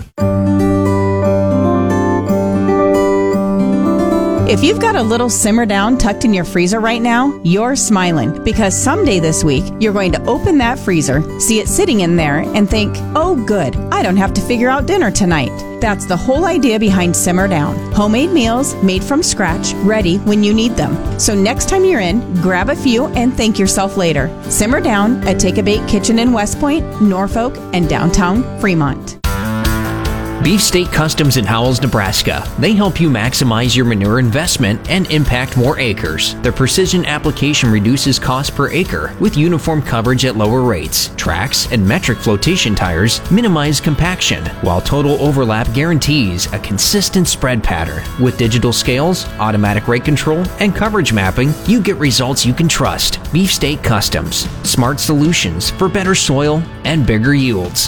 If you've got a little simmer down tucked in your freezer right now, you're smiling, because someday this week you're going to open that freezer, see it sitting in there, and think, oh good, I don't have to figure out dinner tonight. That's the whole idea behind Simmer Down. Homemade meals made from scratch, ready when you need them. So next time you're in, grab a few and thank yourself later. Simmer Down at Take a Bake Kitchen in West Point, Norfolk, and downtown Fremont. Beefsteak Customs in Howells, Nebraska. They help you maximize your manure investment and impact more acres. Their precision application reduces cost per acre with uniform coverage at lower rates. Tracks and metric flotation tires minimize compaction, while total overlap guarantees a consistent spread pattern. With digital scales, automatic rate control, and coverage mapping, you get results you can trust. Beefsteak Customs. Smart solutions for better soil and bigger yields.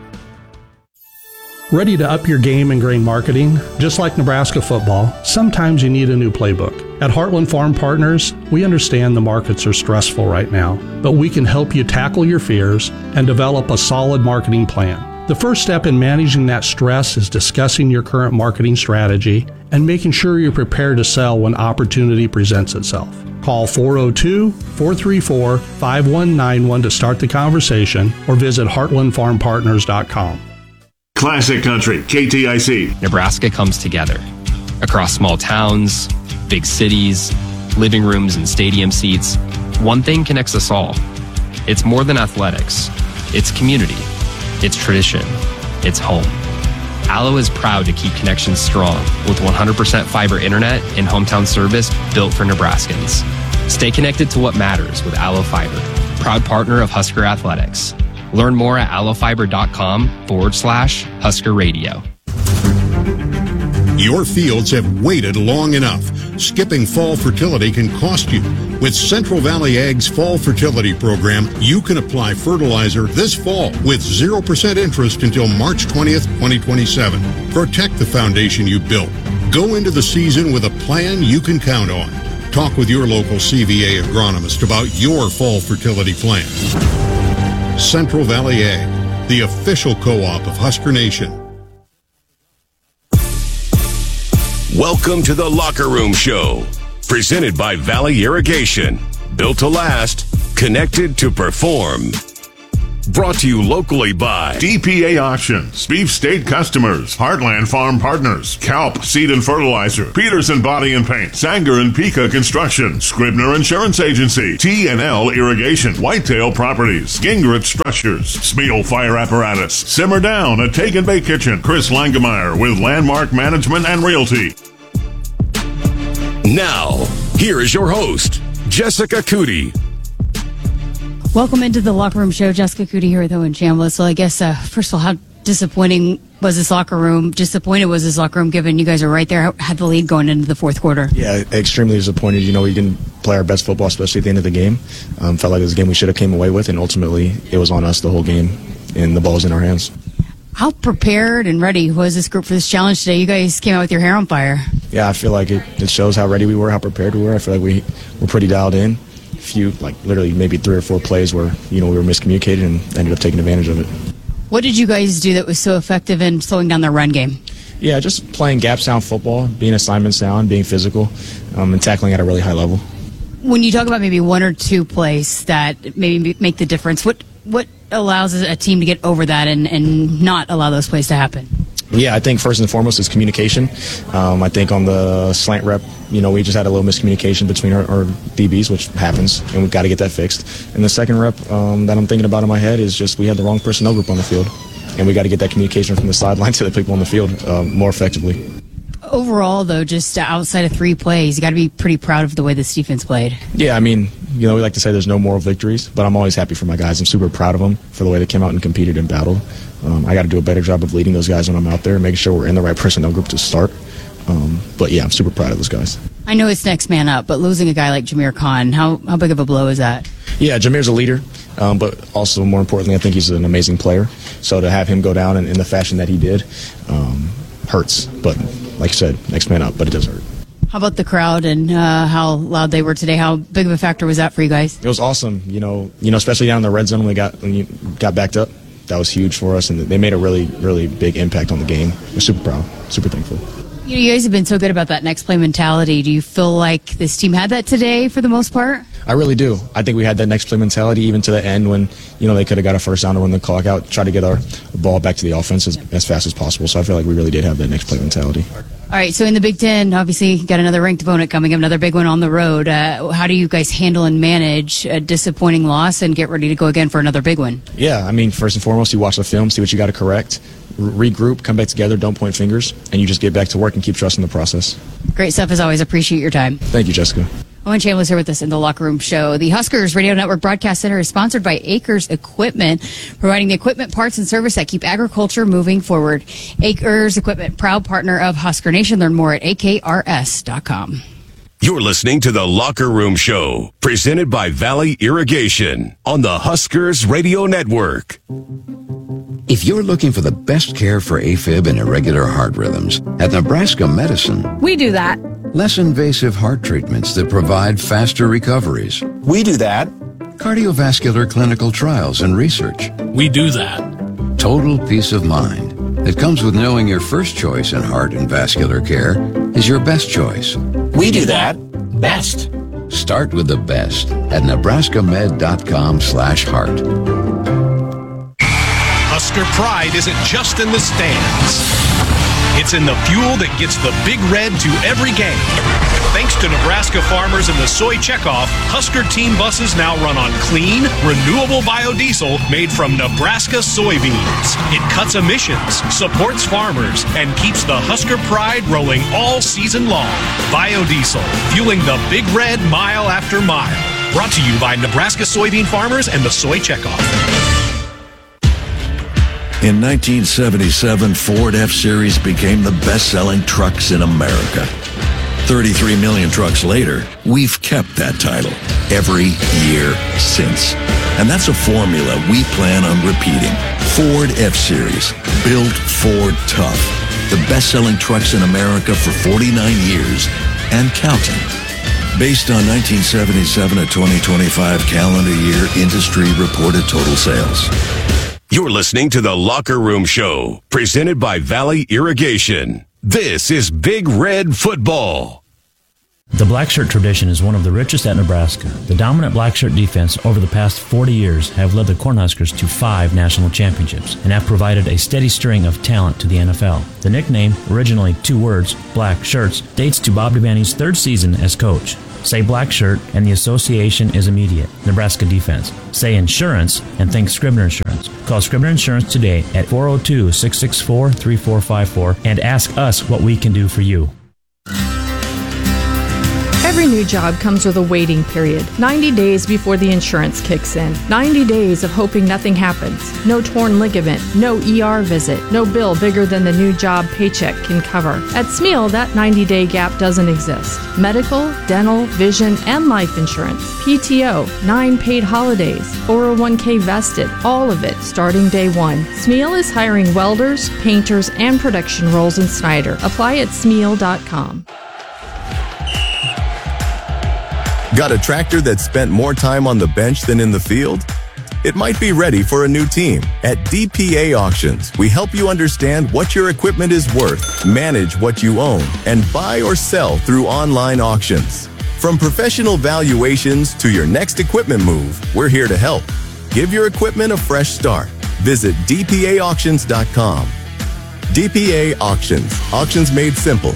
Ready to up your game in grain marketing? Just like Nebraska football, sometimes you need a new playbook. At Heartland Farm Partners, we understand the markets are stressful right now, but we can help you tackle your fears and develop a solid marketing plan. The first step in managing that stress is discussing your current marketing strategy and making sure you're prepared to sell when opportunity presents itself. Call four oh two, four three four, five one nine one to start the conversation or visit heartland farm partners dot com. Classic Country, K T I C. Nebraska comes together across small towns, big cities, living rooms, and stadium seats. One thing connects us all. It's more than athletics. It's community. It's tradition. It's home. Allo is proud to keep connections strong with one hundred percent fiber internet and hometown service built for Nebraskans. Stay connected to what matters with Allo Fiber, proud partner of Husker Athletics. Learn more at allofiber.com forward slash Husker Radio. Your fields have waited long enough. Skipping fall fertility can cost you. With Central Valley Ag's Fall Fertility Program, you can apply fertilizer this fall with zero percent interest until March twentieth, twenty twenty-seven. Protect the foundation you built. Go into the season with a plan you can count on. Talk with your local C V A agronomist about your fall fertility plan. Central Valley Ag, the official co-op of Husker Nation. Welcome to the Locker Room Show, presented by Valley Irrigation. Built to last, connected to perform. Brought to you locally by D P A Auctions, Beef State Customers, Heartland Farm Partners, Calp Seed and Fertilizer, Peterson Body and Paint, Sanger and Pika Construction, Scribner Insurance Agency, T and L Irrigation, Whitetail Properties, Gingrich Structures, Smeal Fire Apparatus, Simmer Down, a Take and Bake Kitchen, Chris Langemeyer with Landmark Management and Realty. Now, here is your host, Jessica Cootie. Welcome into the Locker Room Show. Jessica Cootie here with Owen Chambliss. So I guess, uh, first of all, how disappointing was this locker room? Disappointed was this locker room, given you guys are right there, had the lead going into the fourth quarter? Yeah, extremely disappointed. You know, we didn't play our best football, especially at the end of the game. Um, felt like it was a game we should have came away with, and ultimately it was on us the whole game, and the ball's in our hands. How prepared and ready was this group for this challenge today? You guys came out with your hair on fire. Yeah, I feel like it, it shows how ready we were, how prepared we were. I feel like we were pretty dialed in. Few, like literally maybe three or four plays where, you know, we were miscommunicated and ended up taking advantage of it. What did you guys do that was so effective in slowing down their run game? Yeah, just playing gap sound football, being assignment sound, being physical, um, and tackling at a really high level. When you talk about maybe one or two plays that maybe make the difference, what what allows a team to get over that and, and not allow those plays to happen? Yeah, I think first and foremost is communication. Um, I think on the slant rep, you know, we just had a little miscommunication between our, our D Bs, which happens, and we've got to get that fixed. And the second rep um, that I'm thinking about in my head is just we had the wrong personnel group on the field, and we got to get that communication from the sideline to the people on the field um, more effectively. Overall, though, just outside of three plays, you got to be pretty proud of the way this defense played. Yeah, I mean, you know, we like to say there's no moral victories, but I'm always happy for my guys. I'm super proud of them for the way they came out and competed and battled. Um, I got to do a better job of leading those guys when I'm out there, making sure we're in the right personnel group to start. Um, but yeah, I'm super proud of those guys. I know it's next man up, but losing a guy like Jameer Khan, how how big of a blow is that? Yeah, Jameer's a leader, um, but also more importantly, I think he's an amazing player. So to have him go down in, in the fashion that he did um, hurts. But like you said, next man up, but it does hurt. How about the crowd and uh, how loud they were today? How big of a factor was that for you guys? It was awesome. You know, you know, especially down in the red zone when we got when you got backed up. That was huge for us, and they made a really, really big impact on the game. We're super proud, super thankful. You know, you guys have been so good about that next play mentality. Do you feel like this team had that today for the most part? I really do. I think we had that next play mentality even to the end when, you know, they could have got a first down to run the clock out, try to get our ball back to the offense as, as fast as possible. So I feel like we really did have that next play mentality. All right, so in the Big Ten, obviously, you got another ranked opponent coming up, another big one on the road. Uh, how do you guys handle and manage a disappointing loss and get ready to go again for another big one? Yeah, I mean, first and foremost, you watch the film, see what you got to correct, re- regroup, come back together, don't point fingers, and you just get back to work and keep trusting the process. Great stuff as always. Appreciate your time. Thank you, Jessica. Owen Chambliss here with us in the Locker Room Show. The Huskers Radio Network Broadcast Center is sponsored by Acres Equipment, providing the equipment, parts, and service that keep agriculture moving forward. Acres Equipment, proud partner of Husker Nation. Learn more at A K R S dot com. You're listening to the Locker Room Show, presented by Valley Irrigation on the Huskers Radio Network. If you're looking for the best care for AFib and irregular heart rhythms, at Nebraska Medicine, we do that. Less invasive heart treatments that provide faster recoveries. We do that. Cardiovascular clinical trials and research. We do that. Total peace of mind that comes with knowing your first choice in heart and vascular care is your best choice. We do that best. Start with the best at nebraskamed.com slash heart. Husker pride isn't just in the stands. It's in the fuel that gets the Big Red to every game. Thanks to Nebraska farmers and the soy checkoff, Husker team buses now run on clean, renewable biodiesel made from Nebraska soybeans. It cuts emissions, supports farmers, and keeps the Husker pride rolling all season long. Biodiesel, fueling the Big Red mile after mile. Brought to you by Nebraska soybean farmers and the soy checkoff. In nineteen seventy-seven, Ford F-Series became the best-selling trucks in America. thirty-three million trucks later, we've kept that title every year since. And that's a formula we plan on repeating. Ford F-Series, built Ford tough. The best-selling trucks in America for forty-nine years and counting. Based on nineteen seventy-seven to twenty twenty-five calendar year industry reported total sales. You're listening to the Locker Room Show, presented by Valley Irrigation. This is Big Red Football. The black shirt tradition is one of the richest at Nebraska. The dominant black shirt defense over the past forty years have led the Cornhuskers to five national championships and have provided a steady string of talent to the N F L. The nickname, originally two words, black shirts, dates to Bob Devaney's third season as coach. Say black shirt and the association is immediate. Nebraska defense. Say insurance and think Scribner Insurance. Call Scribner Insurance today at four oh two, six six four, three four five four and ask us what we can do for you. Every new job comes with a waiting period. ninety days before the insurance kicks in. ninety days of hoping nothing happens. No torn ligament, no E R visit, no bill bigger than the new job paycheck can cover. At Smeal, that ninety-day gap doesn't exist. Medical, dental, vision, and life insurance. P T O, nine paid holidays, four oh one k vested, all of it starting day one. Smeal is hiring welders, painters, and production roles in Snyder. Apply at smeal dot com. Got a tractor that spent more time on the bench than in the field? It might be ready for a new team. At D P A Auctions, we help you understand what your equipment is worth, manage what you own, and buy or sell through online auctions. From professional valuations to your next equipment move, we're here to help. Give your equipment a fresh start. Visit d p a auctions dot com. D P A Auctions. Auctions made simple.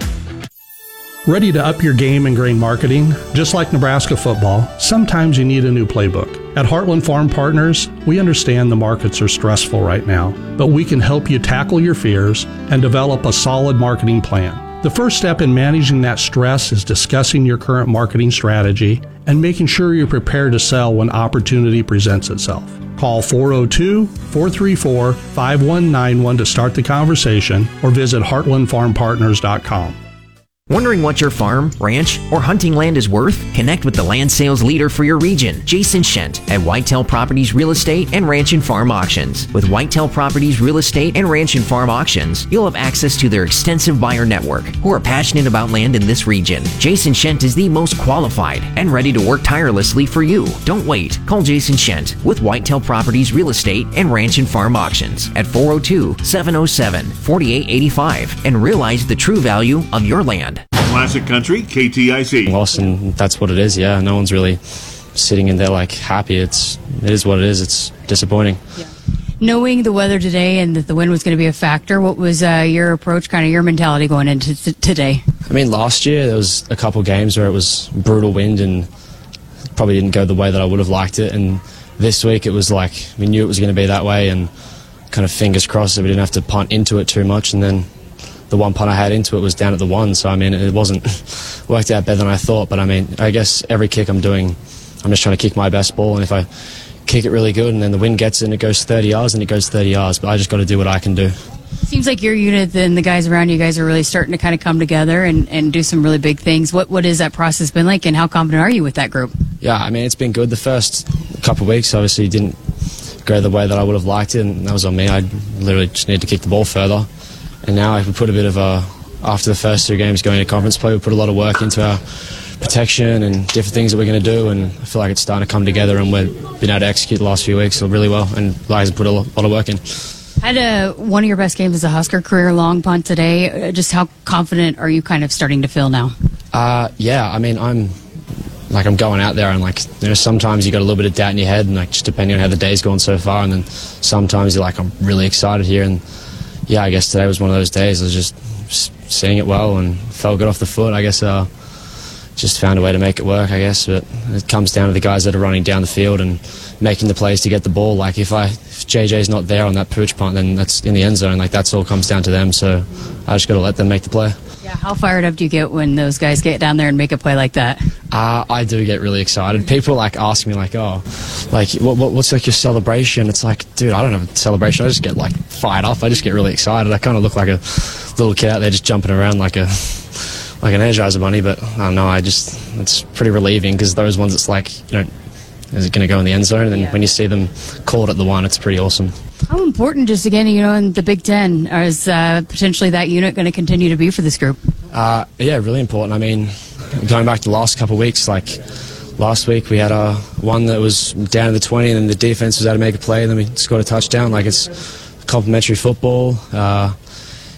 Ready to up your game in grain marketing? Just like Nebraska football, sometimes you need a new playbook. At Heartland Farm Partners, we understand the markets are stressful right now, but we can help you tackle your fears and develop a solid marketing plan. The first step in managing that stress is discussing your current marketing strategy and making sure you're prepared to sell when opportunity presents itself. Call four oh two, four three four, five one nine one to start the conversation or visit heartland farm partners dot com. Wondering what your farm, ranch, or hunting land is worth? Connect with the land sales leader for your region, Jason Shent, at Whitetail Properties Real Estate and Ranch and Farm Auctions. With Whitetail Properties Real Estate and Ranch and Farm Auctions, you'll have access to their extensive buyer network who are passionate about land in this region. Jason Shent is the most qualified and ready to work tirelessly for you. Don't wait. Call Jason Shent with Whitetail Properties Real Estate and Ranch and Farm Auctions at four oh two, seven oh seven, four eight eight five and realize the true value of your land. Classic Country, K T I C. Lost, and that's what it is. Yeah, no one's really sitting in there like happy. It's it is what it is. It's disappointing. Yeah. Knowing the weather today and that the wind was going to be a factor, what was uh, your approach, kind of your mentality going into t- today? I mean, last year there was a couple games where it was brutal wind and probably didn't go the way that I would have liked it. And this week it was like we knew it was going to be that way, and kind of fingers crossed that we didn't have to punt into it too much. And then the one punt I had into it was down at the one, so I mean it wasn't worked out better than I thought. But I mean, I guess every kick I'm doing, I'm just trying to kick my best ball, and if I kick it really good and then the wind gets it and it goes thirty yards, and it goes thirty yards. But I just got to do what I can do. Seems like your unit and the guys around you guys are really starting to kind of come together and, and do some really big things. What what has that process been like, and how confident are you with that group? Yeah, I mean, it's been good. The first couple of weeks obviously didn't go the way that I would have liked it, and that was on me. I literally just need to kick the ball further. And now I put a bit of a, after the first two games going to conference play, we put a lot of work into our protection and different things that we're going to do, and I feel like it's starting to come together, and we've been able to execute the last few weeks really well, and guys have put a lot of work in. Had a, one of your best games as a Husker, career long punt today. Just how confident are you kind of starting to feel now? Uh, yeah, I mean, I'm like I'm going out there, and like you know, sometimes you got a little bit of doubt in your head, and like just depending on how the day's gone so far, and then sometimes you're like, I'm really excited here, and yeah, I guess today was one of those days. I was just seeing it well and felt good off the foot. I guess uh, just found a way to make it work, I guess. But it comes down to the guys that are running down the field and making the plays to get the ball. Like if I, if J J's not there on that pooch punt, then that's in the end zone. Like that's all comes down to them. So I just got to let them make the play. Yeah, how fired up do you get when those guys get down there and make a play like that? Uh, I do get really excited. People like ask me like, oh, like what, what, what's like your celebration? It's like, dude, I don't have a celebration. I just get like fired up. I just get really excited. I kind of look like a little kid out there just jumping around like a like an Energizer bunny. But I don't know. I just it's pretty relieving because those ones, it's like, you know, is it going to go in the end zone? And then yeah. when you see them call it at the one, it's pretty awesome. How important, just again, you know, in the Big Ten, is uh, potentially that unit going to continue to be for this group? Uh, yeah, really important. I mean, going back to the last couple of weeks, like last week we had a one that was down to the twenty, and then the defense was able to make a play, and then we scored a touchdown. Like it's complimentary football. Uh,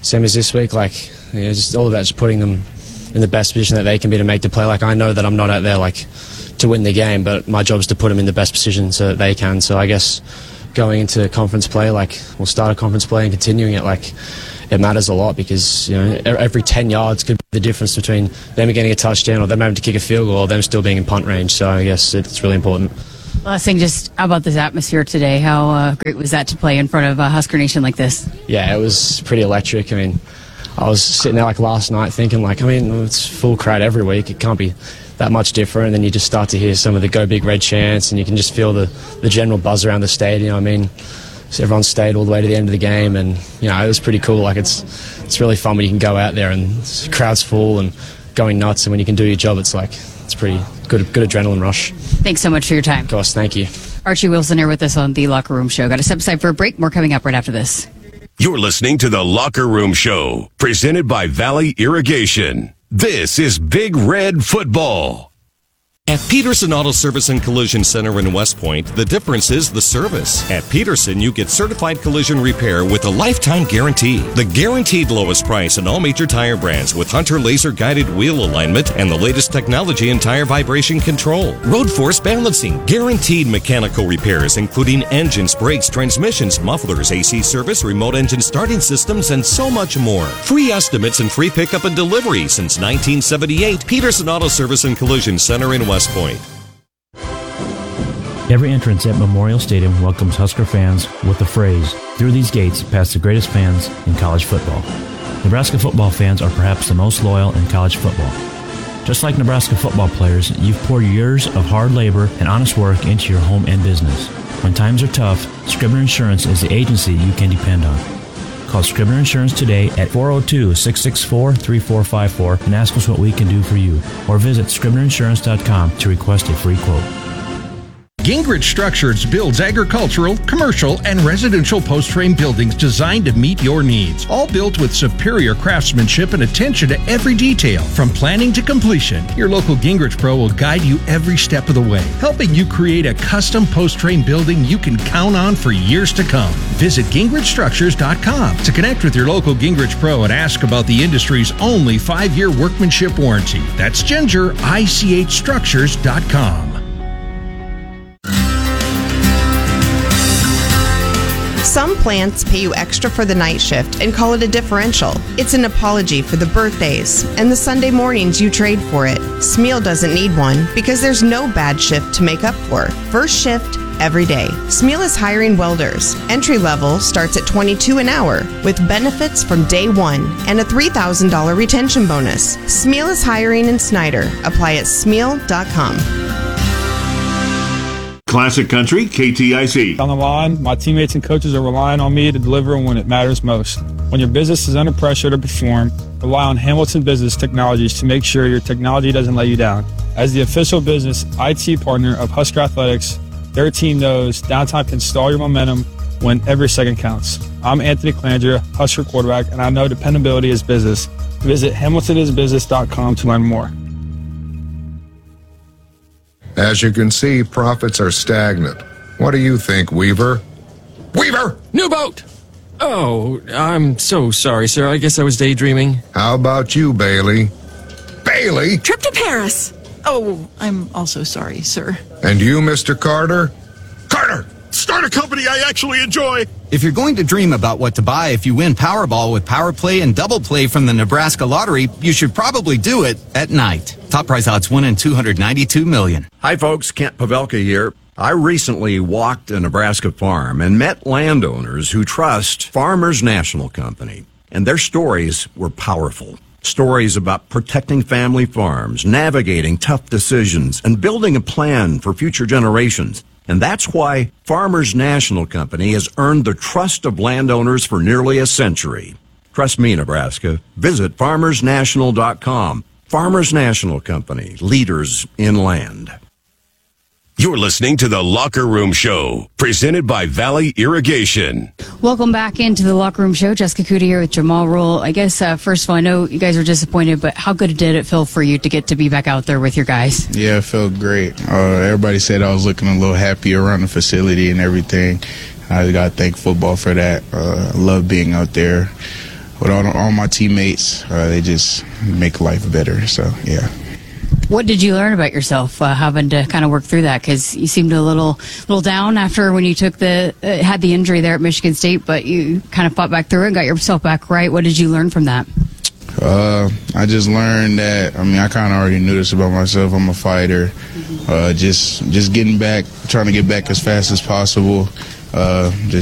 same as this week, like, you know, just all about just putting them in the best position that they can be to make the play. Like, I know that I'm not out there, like, to win the game, but my job is to put them in the best position so that they can. So I guess going into conference play, like, we'll start a conference play and continuing it, like, it matters a lot because, you know, every ten yards could be the difference between them getting a touchdown or them having to kick a field goal or them still being in punt range. So I guess it's really important. Last thing, just how about this atmosphere today? How uh, great was that to play in front of uh, Husker Nation like this? Yeah, it was pretty electric. I mean, I was sitting there like last night thinking, like, I mean, it's full crowd every week. It can't be that much different. And then you just start to hear some of the Go Big Red chants and you can just feel the, the general buzz around the stadium. I mean, so everyone stayed all the way to the end of the game, and you know, it was pretty cool. Like, it's it's really fun when you can go out there and the crowd's full and going nuts, and when you can do your job, it's like it's pretty good good adrenaline rush. Thanks so much for your time. Of course, thank you. Archie Wilson here with us on The Locker Room Show. Got to step aside for a break. More coming up right after this. You're listening to The Locker Room Show, presented by Valley Irrigation. This is Big Red Football. At Peterson Auto Service and Collision Center in West Point, the difference is the service. At Peterson, you get certified collision repair with a lifetime guarantee. The guaranteed lowest price in all major tire brands with Hunter laser-guided wheel alignment and the latest technology in tire vibration control. Road force balancing. Guaranteed mechanical repairs including engines, brakes, transmissions, mufflers, A C service, remote engine starting systems, and so much more. Free estimates and free pickup and delivery since nineteen seventy-eight. Peterson Auto Service and Collision Center in West Point. Every entrance at Memorial Stadium welcomes Husker fans with the phrase, "Through these gates pass the greatest fans in college football." Nebraska football fans are perhaps the most loyal in college football. Just like Nebraska football players, you've poured years of hard labor and honest work into your home and business. When times are tough, Scribner Insurance is the agency you can depend on. Call Scribner Insurance today at four oh two, six six four, three four five four and ask us what we can do for you. Or visit scribner insurance dot com to request a free quote. Gingrich Structures builds agricultural, commercial, and residential post-frame buildings designed to meet your needs. All built with superior craftsmanship and attention to every detail. From planning to completion, your local Gingrich Pro will guide you every step of the way, helping you create a custom post-frame building you can count on for years to come. Visit gingrich structures dot com to connect with your local Gingrich Pro and ask about the industry's only five-year workmanship warranty. That's ginger I C H structures dot com. Some plants pay you extra for the night shift and call it a differential. It's an apology for the birthdays and the Sunday mornings you trade for it. Smeal doesn't need one because there's no bad shift to make up for. First shift every day. Smeal is hiring welders. Entry level starts at twenty-two dollars an hour with benefits from day one and a three thousand dollars retention bonus. Smeal is hiring in Snyder. Apply at smeal dot com. Classic Country, K T I C. On the line, my teammates and coaches are relying on me to deliver when it matters most. When your business is under pressure to perform, rely on Hamilton Business Technologies to make sure your technology doesn't let you down. As the official business I T partner of Husker Athletics, their team knows downtime can stall your momentum when every second counts. I'm Anthony Clandra, Husker quarterback, and I know dependability is business. Visit hamilton is business dot com to learn more. As you can see, profits are stagnant. What do you think, Weaver? Weaver! New boat! Oh, I'm so sorry, sir. I guess I was daydreaming. How about you, Bailey? Bailey? Trip to Paris. Oh, I'm also sorry, sir. And you, Mister Carter? Carter! Start a company I actually enjoy! If you're going to dream about what to buy if you win Powerball with Power Play and Double Play from the Nebraska Lottery, you should probably do it at night. Top prize odds one in two hundred ninety-two million. Hi, folks. Kent Pavelka here. I recently walked a Nebraska farm and met landowners who trust Farmers National Company. And their stories were powerful. Stories about protecting family farms, navigating tough decisions, and building a plan for future generations. And that's why Farmers National Company has earned the trust of landowners for nearly a century. Trust me, Nebraska. Visit farmers national dot com. Farmers National Company, leaders in land. You're listening to The Locker Room Show, presented by Valley Irrigation. Welcome back into the Locker Room Show. Jessica Cootie here with Jamal Rule. I guess, uh, first of all, I know you guys are disappointed, but how good did it feel for you to get to be back out there with your guys? Yeah, it felt great. Uh, everybody said I was looking a little happier around the facility and everything. I got to thank football for that. Uh, I love being out there. with all, all my teammates. Uh, they just make life better. So, yeah. What did you learn about yourself uh, having to kind of work through that? Because you seemed a little little down after when you took the uh, had the injury there at Michigan State, but you kind of fought back through it and got yourself back right. What did you learn from that? Uh, I just learned that, I mean, I kind of already knew this about myself. I'm a fighter. Uh, just just getting back, trying to get back as fast as possible. Uh, just